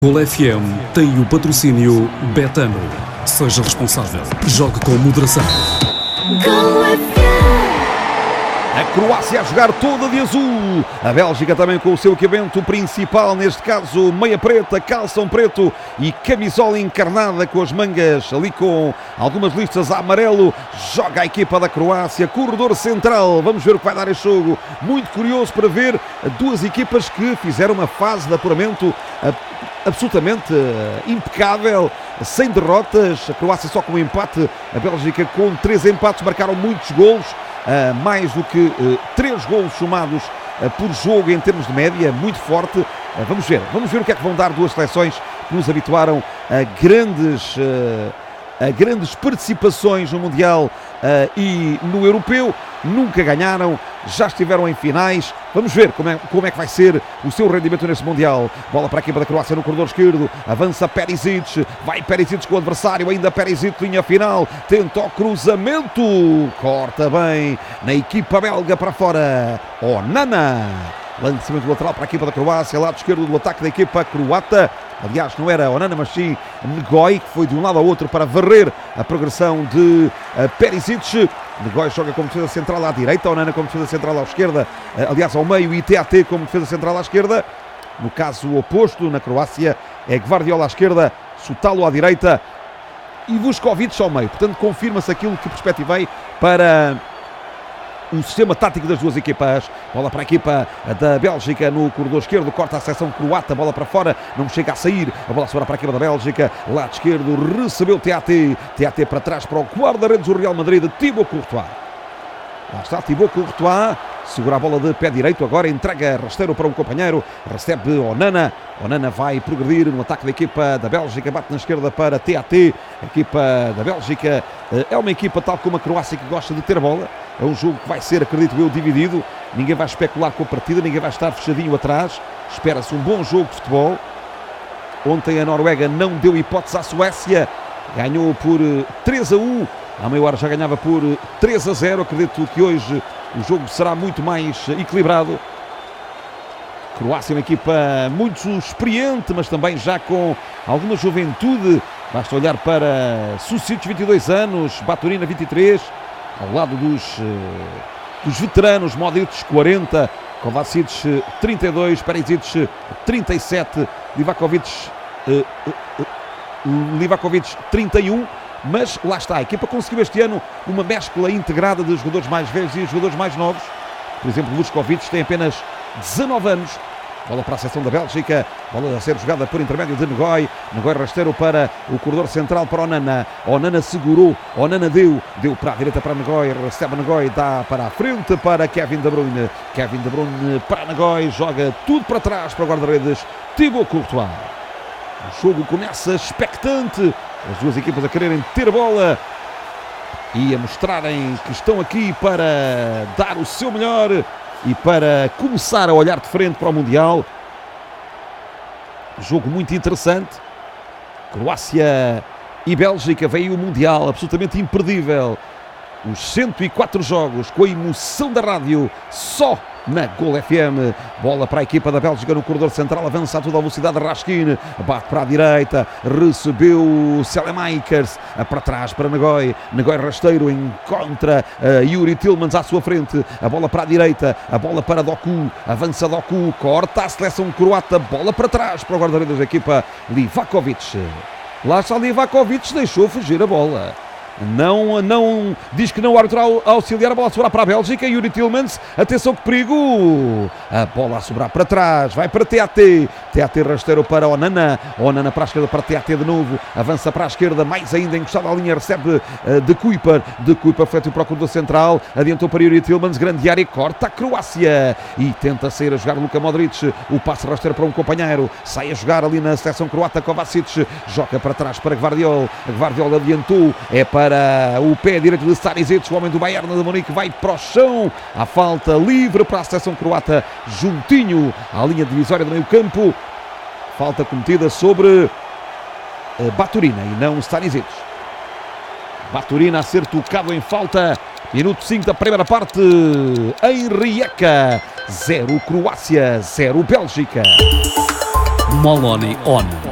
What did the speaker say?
Gol FM tem o patrocínio Betano. Seja responsável. Jogue com moderação. Gol FM. A Croácia a jogar toda de azul. A Bélgica também com o seu equipamento principal, neste caso meia preta, calção preto e camisola encarnada com as mangas ali com algumas listas a amarelo. Joga a equipa da Croácia, corredor central. Vamos ver o que vai dar este jogo. Muito curioso para ver duas equipas que fizeram uma fase de apuramento absolutamente impecável, sem derrotas. A Croácia só com um empate, a Bélgica com 3 empates, marcaram muitos golos. Mais do que 3 golos somados por jogo em termos de média, muito forte. Vamos ver o que é que vão dar duas seleções que nos habituaram a grandes participações no Mundial e no Europeu. Nunca ganharam, já estiveram em finais. Vamos ver como é que vai ser o seu rendimento neste Mundial. Bola para a equipa da Croácia no corredor esquerdo. Avança Perisic, vai Perisic com o adversário, ainda Perisic, linha final. Tenta o cruzamento, corta bem na equipa belga para fora. Onana, lançamento lateral para a equipa da Croácia, lado esquerdo do ataque da equipa croata. Aliás, não era Onana, mas sim Ngoi, que foi de um lado ao outro para varrer a progressão de Perisic. Ngoi joga como defesa central à direita, Onana como defesa central à esquerda, aliás ao meio, e TAT como defesa central à esquerda. No caso oposto, na Croácia, é Gvardiol à esquerda, Sutalo à direita e Vuskovic ao meio. Portanto, confirma-se aquilo que perspectivei para o sistema tático das duas equipas. Bola para a equipa da Bélgica no corredor esquerdo, corta a seção croata, bola para fora, não chega a sair, a bola sobra para a equipa da Bélgica, lado esquerdo, recebeu TAT para trás para o guarda-redes do Real Madrid, Thibaut Courtois. Lá está Thibaut Courtois, segura a bola de pé direito, agora entrega rasteiro para um companheiro, recebe Onana. Onana vai progredir no ataque da equipa da Bélgica, bate na esquerda para TAT. A equipa da Bélgica é uma equipa tal como a Croácia que gosta de ter bola. É um jogo que vai ser, acredito eu, dividido. Ninguém vai especular com a partida, ninguém vai estar fechadinho atrás. Espera-se um bom jogo de futebol. Ontem a Noruega não deu hipótese à Suécia, ganhou por 3-1. À meia hora já ganhava por 3-0. Acredito que hoje o jogo será muito mais equilibrado. Croácia é uma equipa muito experiente, mas também já com alguma juventude. Basta olhar para Susic, 22 anos, Baturina, 23, ao lado dos veteranos, Modric, 40, Kovacic, 32, Perisic, 37, Livakovic, 31. Mas lá está, a equipa conseguiu este ano uma mescla integrada de jogadores mais velhos e jogadores mais novos. Por exemplo, Vuskovic tem apenas 19 anos. Bola para a seção da Bélgica, bola a ser jogada por intermédio de Ngoi. Ngoi rasteiro para o corredor central para Onana. Onana segurou, Onana deu para a direita para Ngoi, recebe Ngoi, dá para a frente para Kevin De Bruyne. Kevin De Bruyne para Ngoi, joga tudo para trás para o guarda-redes Thibaut Courtois. O jogo começa expectante, as duas equipas a quererem ter bola e a mostrarem que estão aqui para dar o seu melhor e para começar a olhar de frente para o Mundial. Jogo muito interessante. Croácia e Bélgica, veio o Mundial absolutamente imperdível. Os 104 jogos com a emoção da rádio, só na Gol FM. Bola para a equipa da Bélgica no corredor central, avança a toda a velocidade, Raskin, bate para a direita, recebeu Selemakers, para trás para Ngoi rasteiro, encontra Yuri Tillmans à sua frente, a bola para a direita, a bola para Doku, avança Doku, corta a seleção croata, bola para trás para o guarda-redes da equipa Livakovic. Lá está Livakovic, deixou fugir a bola. Não diz que não, o árbitro auxiliar, a bola a sobrar para a Bélgica, Yuri Tillmans, atenção que perigo, a bola a sobrar para trás, vai para TAT rasteiro para Onana para a esquerda para TAT de novo, avança para a esquerda, mais ainda encostado à linha, recebe de Kuiper feito para o corredor central, adiantou para Yuri Tillmans, grande área, corta a Croácia e tenta sair a jogar Luka Modric, o passe rasteiro para um companheiro, sai a jogar ali na seleção croata, Kovacic, joga para trás para Gvardiol adiantou, é para o pé direito de Stanisic, o homem do Bayern de Munique, vai para o chão, a falta livre para a seleção croata, juntinho à linha divisória do meio campo, falta cometida sobre Baturina e não Stanisic. Baturina a ser tocado em falta, minuto 5 da primeira parte, em Rijeka, 0 Croácia, 0 Bélgica. Molony On.